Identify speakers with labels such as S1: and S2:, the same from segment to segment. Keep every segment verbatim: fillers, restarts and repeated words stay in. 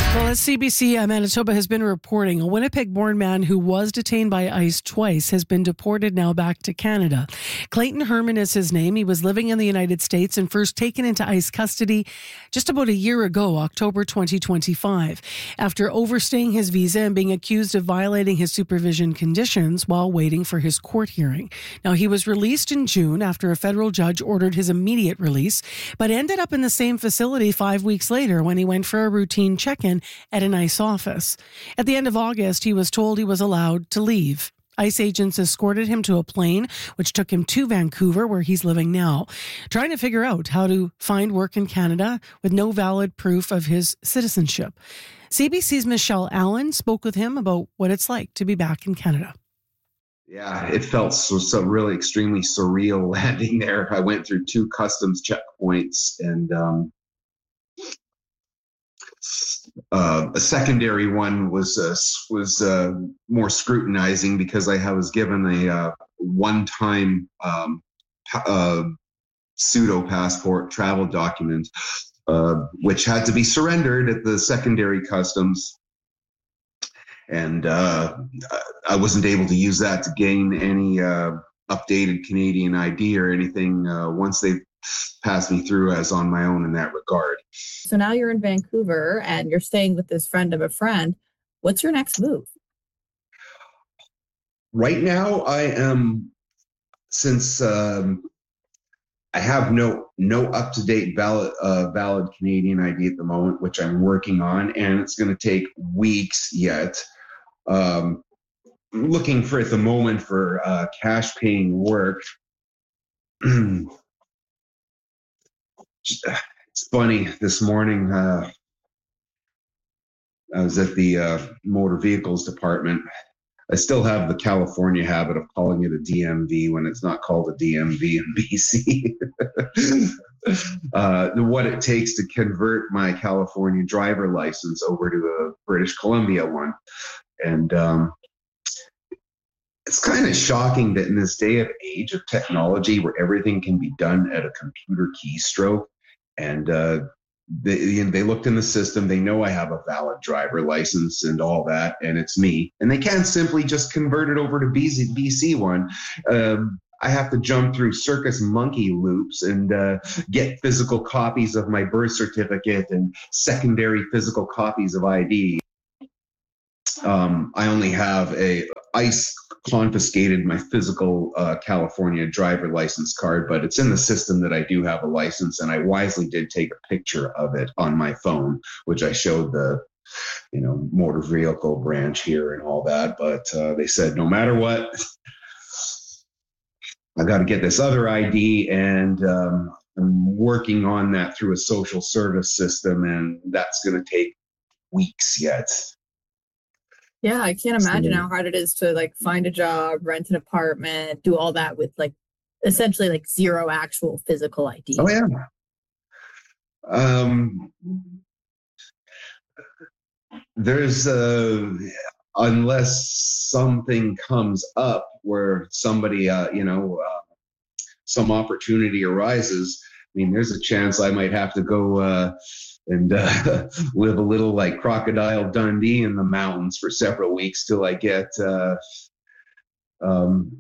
S1: Well, as C B C uh, Manitoba has been reporting, a Winnipeg-born man who was detained by ICE twice has been deported now back to Canada. Clayton Herman is his name. He was living in the United States and first taken into ICE custody just about a year ago, October twenty twenty-five, after overstaying his visa and being accused of violating his supervision conditions while waiting for his court hearing. Now, he was released in June after a federal judge ordered his immediate release, but ended up in the same facility five weeks later when he went for a routine check-in at an ICE office. At the end of August, he was told he was allowed to leave. ICE agents escorted him to a plane, which took him to Vancouver, where he's living now, trying to figure out how to find work in Canada with no valid proof of his citizenship. C B C's Michelle Allen spoke with him about what it's like to be back in Canada.
S2: Yeah, it felt so, so really extremely surreal landing there. I went through two customs checkpoints, and um, Uh, a secondary one was uh, was uh, more scrutinizing because I was given a uh, one-time um, uh, pseudo passport travel document, uh, which had to be surrendered at the secondary customs, and uh, I wasn't able to use that to gain any uh, updated Canadian I D or anything uh, once they passed me through as on my own in that regard.
S3: So now you're in Vancouver and you're staying with this friend of a friend. What's your next move?
S2: Right now, I am, since um, I have no no up-to-date valid uh, valid Canadian I D at the moment, which I'm working on, and it's going to take weeks yet. Um, looking for at the moment for uh, cash-paying work. It's funny, this morning uh, I was at the uh, motor vehicles department. I still have the California habit of calling it a D M V when it's not called a D M V in B C. uh, what it takes to convert my California driver license over to a British Columbia one. And um, it's kind of shocking that in this day of age of technology where everything can be done at a computer keystroke, and uh, they, they looked in the system, they know I have a valid driver license and all that, and it's me. And they can't simply just convert it over to B C, B C one. Um, I have to jump through circus monkey loops and uh, get physical copies of my birth certificate and secondary physical copies of I D. Um, I only have a ICE confiscated my physical uh, California driver license card, but it's in the system that I do have a license, and I wisely did take a picture of it on my phone, which I showed the, you know, motor vehicle branch here and all that. But uh, they said, no matter what, I got to get this other I D, and um, I'm working on that through a social service system, and that's going to take weeks yet.
S3: Yeah, I can't imagine how hard it is to like find a job, rent an apartment, do all that with like essentially like zero actual physical I D.
S2: Oh yeah. Um, there's uh, unless something comes up where somebody, uh, you know, uh, some opportunity arises. I mean, there's a chance I might have to go. Uh, and uh, live a little like Crocodile Dundee in the mountains for several weeks till I get uh, um,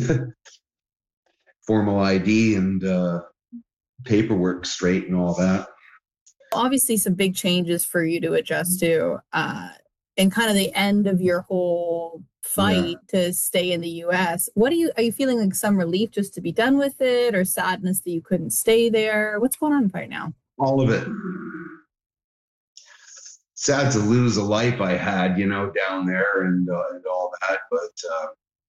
S2: formal I D and uh, paperwork straight and all that.
S3: Obviously, some big changes for you to adjust to, uh, and kind of the end of your whole fight yeah. to stay in the U S. What are you, are you feeling like some relief just to be done with it, or sadness that you couldn't stay there? What's going on right now?
S2: All of it. Sad to lose a life I had, you know, down there and, uh, and all that. But uh,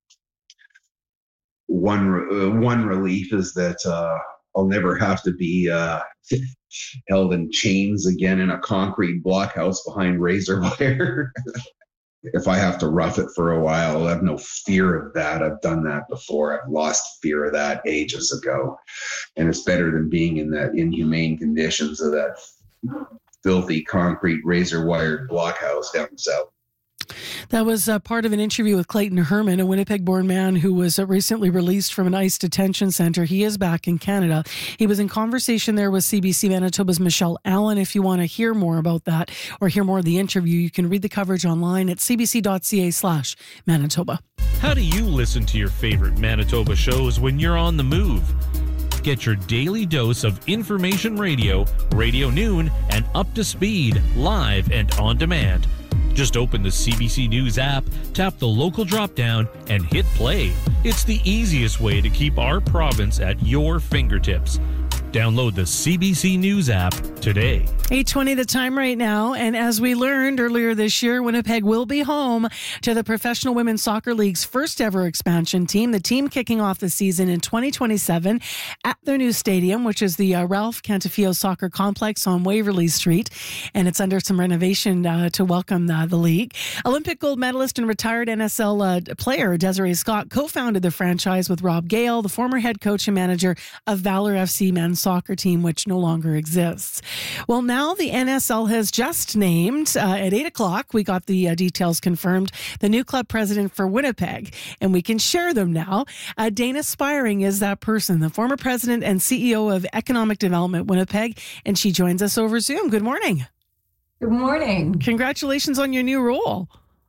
S2: one uh, one relief is that uh, I'll never have to be uh, held in chains again in a concrete blockhouse behind razor wire. If I have to rough it for a while, I have no fear of that. I've done that before. I've lost fear of that ages ago. And it's better than being in that inhumane conditions of that filthy concrete razor wired blockhouse down south.
S1: That was uh, part of an interview with Clayton Herman, a Winnipeg-born man who was uh, recently released from an ICE detention center. He is back in Canada. He was in conversation there with C B C Manitoba's Michelle Allen. If you want to hear more about that or hear more of the interview, you can read the coverage online at cbc.ca slash Manitoba.
S4: How do you listen to your favorite Manitoba shows when you're on the move? Get your daily dose of information radio, Radio Noon, and Up to Speed, live and on demand. Just open the C B C News app, tap the local drop-down, and hit play. It's the easiest way to keep our province at your fingertips. Download the C B C News app today.
S1: eight twenty the time right now, and as we learned earlier this year, Winnipeg will be home to the Professional Women's Soccer League's first ever expansion team. The team kicking off the season in twenty twenty-seven at their new stadium, which is the uh, Ralph Cantafio Soccer Complex on Waverly Street, and it's under some renovation uh, to welcome uh, the league. Olympic gold medalist and retired N S L uh, player Desiree Scott co-founded the franchise with Rob Gale, the former head coach and manager of Valor F C men's soccer team, which no longer exists. Well, now the N S L has just named, uh, at eight o'clock, we got the uh, details confirmed, the new club president for Winnipeg, and we can share them now. Uh, Dana Spiring is that person, the former president and C E O of Economic Development Winnipeg, and she joins us over Zoom. Good morning.
S5: Good morning.
S1: Congratulations on your new role.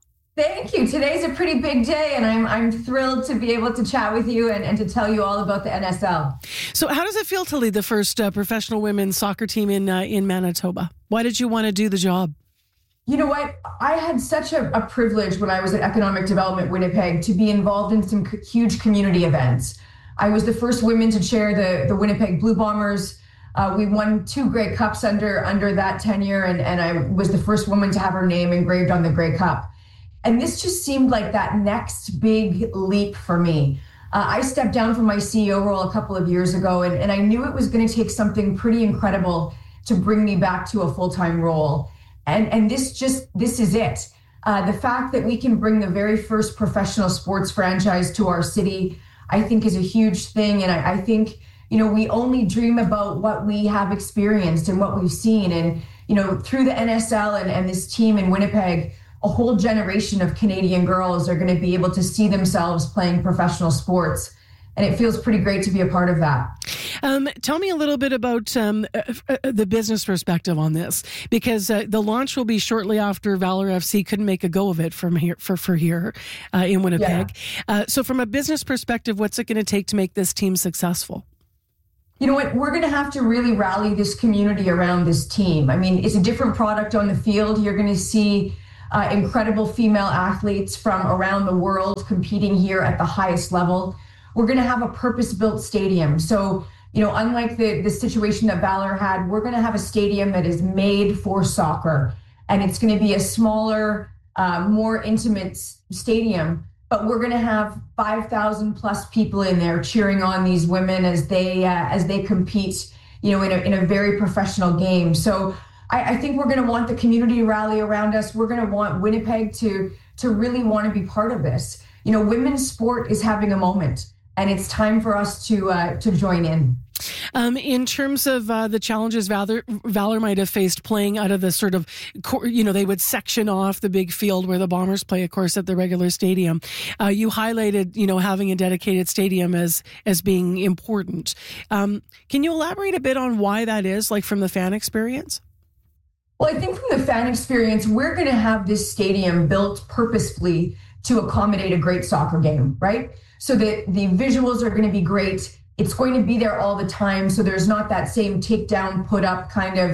S5: Thank you. Today's a pretty big day, and I'm I'm thrilled to be able to chat with you and, and to tell you all about the N S L.
S1: So how does it feel to lead the first uh, professional women's soccer team in uh, in Manitoba? Why did you want to do the job?
S5: You know what? I had such a, a privilege when I was at Economic Development Winnipeg to be involved in some c- huge community events. I was the first woman to chair the, the Winnipeg Blue Bombers. Uh, we won two Grey Cups under under that tenure, and, and I was the first woman to have her name engraved on the Grey Cup. And this just seemed like that next big leap for me. Uh, I stepped down from my C E O role a couple of years ago, and, and I knew it was going to take something pretty incredible to bring me back to a full-time role. And, and this just, this is it. Uh, the fact that we can bring the very first professional sports franchise to our city, I think is a huge thing. And I, I think, you know, we only dream about what we have experienced and what we've seen. And, you know, through the N S L and, and this team in Winnipeg, a whole generation of Canadian girls are going to be able to see themselves playing professional sports. And it feels pretty great to be a part of that.
S1: Um, tell me a little bit about um, uh, the business perspective on this, because uh, the launch will be shortly after Valor F C couldn't make a go of it from here for, for here uh, in Winnipeg. Yeah. Uh, so from a business perspective, what's it going to take to make this team successful?
S5: You know what? We're going to have to really rally this community around this team. I mean, it's a different product on the field. You're going to see Uh, incredible female athletes from around the world competing here at the highest level. We're going to have a purpose-built stadium. So, you know, unlike the, the situation that Valor had, we're going to have a stadium that is made for soccer. And it's going to be a smaller, uh, more intimate stadium. But we're going to have five thousand plus people in there cheering on these women as they uh, as they compete, you know, in a, in a very professional game. So I think we're going to want the community to rally around us. We're going to want Winnipeg to to really want to be part of this. You know, women's sport is having a moment, and it's time for us to uh, to join in.
S1: Um, in terms of uh, the challenges Valor, Valor might have faced playing out of the sort of, you know, they would section off the big field where the Bombers play, of course, at the regular stadium. Uh, you highlighted, you know, having a dedicated stadium as as being important. Um, can you elaborate a bit on why that is, like from the fan experience?
S5: Well, I think from the fan experience, we're going to have this stadium built purposefully to accommodate a great soccer game, right? So that the visuals are going to be great. It's going to be there all the time. So there's not that same take down, put up kind of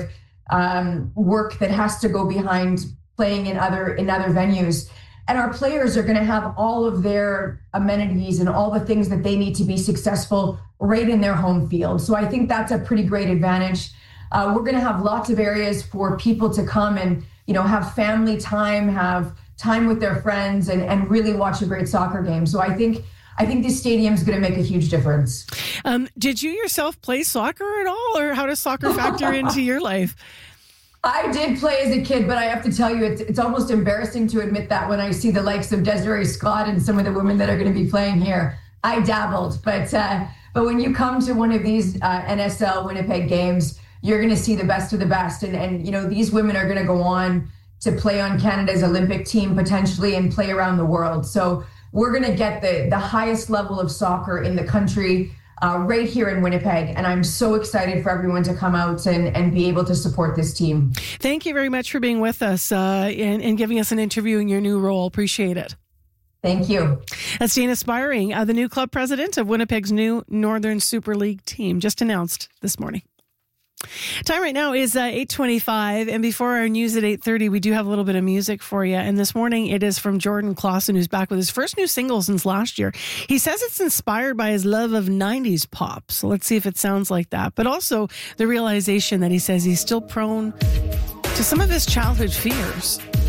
S5: um, work that has to go behind playing in other in other venues. And our players are going to have all of their amenities and all the things that they need to be successful right in their home field. So I think that's a pretty great advantage. Uh, we're going to have lots of areas for people to come and, you know, have family time, have time with their friends, and, and really watch a great soccer game. So I think I think this stadium is going to make a huge difference.
S1: Um, did you yourself play soccer at all, or how does soccer factor into your life?
S5: I did play as a kid, but I have to tell you, it's, it's almost embarrassing to admit that when I see the likes of Desiree Scott and some of the women that are going to be playing here. I dabbled, but uh, but when you come to one of these uh, N S L Winnipeg games, you're going to see the best of the best. And, and, you know, these women are going to go on to play on Canada's Olympic team potentially and play around the world. So we're going to get the, the highest level of soccer in the country uh, right here in Winnipeg. And I'm so excited for everyone to come out and, and be able to support this team.
S1: Thank you very much for being with us uh, and, and giving us an interview in your new role. Appreciate it.
S5: Thank you.
S1: That's Dana Spiring, uh, the new club president of Winnipeg's new Northern Super League team, just announced this morning. Time right now is uh, eight twenty-five, and before our news at eight thirty, we do have a little bit of music for you. And this morning, it is from Jordan Clausen, who's back with his first new single since last year. He says it's inspired by his love of nineties pop, so let's see if it sounds like that. But also the realization that he says he's still prone to some of his childhood fears.